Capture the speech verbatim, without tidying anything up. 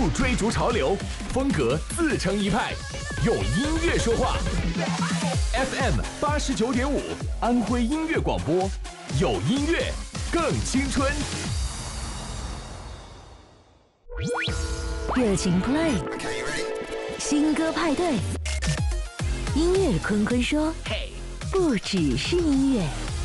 不追逐潮流，风格自成一派，用音乐说话。F M 八十九点五，安徽音乐广播，有音乐更青春。 热情 play， 新歌派对，音乐坤坤说，不只是音乐。